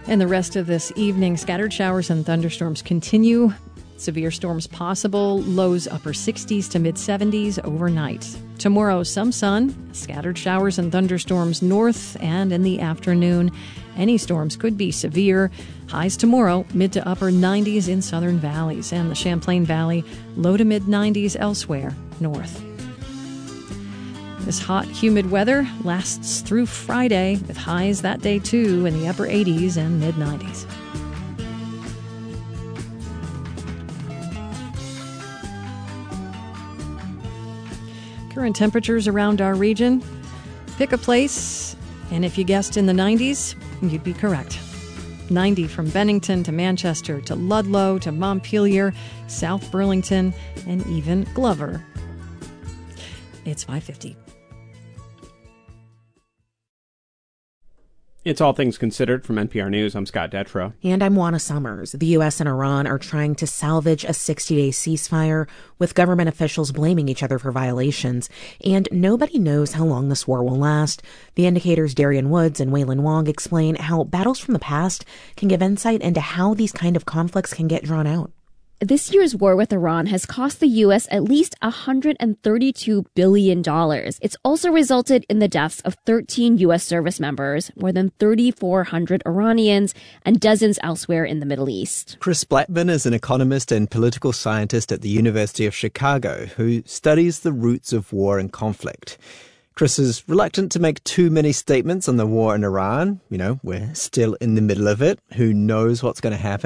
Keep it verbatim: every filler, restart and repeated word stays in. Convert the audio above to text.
And the rest of this evening, scattered showers and thunderstorms continue. Severe storms possible, lows upper sixties to mid seventies overnight. Tomorrow, some sun, scattered showers and thunderstorms north and in the afternoon. Any storms could be severe. Highs tomorrow, mid to upper nineties in southern valleys and the Champlain Valley, low to mid nineties elsewhere north. This hot, humid weather lasts through Friday, with highs that day too in the upper eighties and mid nineties. Current temperatures around our region. Pick a place, and if you guessed in the nineties, you'd be correct. ninety from Bennington to Manchester to Ludlow to Montpelier, South Burlington, and even Glover. It's five fifty. It's All Things Considered from N P R News. I'm Scott Detrow. And I'm Juana Summers. The U S and Iran are trying to salvage a sixty-day ceasefire, with government officials blaming each other for violations. And nobody knows how long this war will last. The Indicator's Darian Woods and Waylon Wong explain how battles from the past can give insight into how these kind of conflicts can get drawn out. This year's war with Iran has cost the U S at least one hundred thirty-two billion dollars. It's also resulted in the deaths of thirteen U S service members, more than three thousand four hundred Iranians, and dozens elsewhere in the Middle East. Chris Blackman is an economist and political scientist at the University of Chicago who studies the roots of war and conflict. Chris is reluctant to make too many statements on the war in Iran. You know, we're still in the middle of it. Who knows what's going to happen?